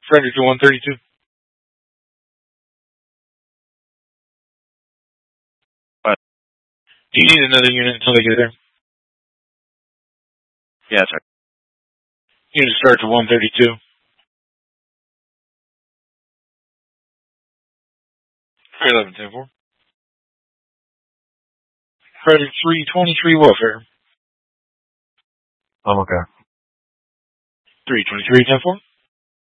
Frederick to 132. Do you need another unit until they get there? Yeah, sir. Unit start to 132. Frederick 11, 10 4. Frederick 323 welfare. I'm okay. 323, 10 4.